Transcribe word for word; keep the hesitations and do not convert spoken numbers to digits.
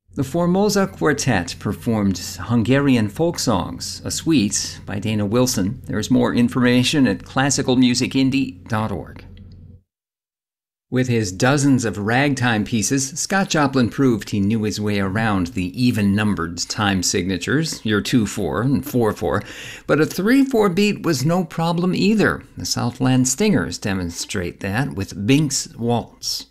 The Formosa Quartet performed Hungarian folk songs, a suite by Dana Wilson. There's more information at classical music indie dot org. With his dozens of ragtime pieces, Scott Joplin proved he knew his way around the even-numbered time signatures, your two four and four four, but a three four beat was no problem either. The Southland Stingers demonstrate that with Bink's Waltz.